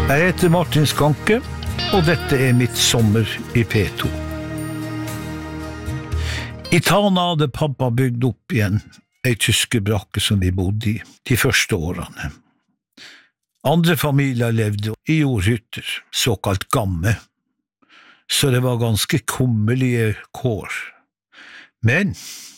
Jeg heter Martin Skanke, og dette mitt sommer i P2. I Tana hadde pappa bygd opp igjen ei tyskerbrakke som vi bodde i de første årene. Andre familier levde i jordhytter, såkalt gamme, så det var ganske kummerlige kår. Men